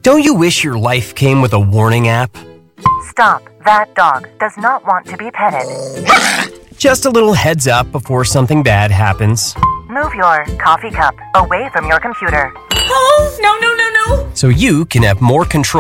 Don't you wish your life came with a warning app? Stop. That dog does not want to be petted. Just a little heads up before something bad happens. Move your coffee cup away from your computer. Oh, no. So you can have more control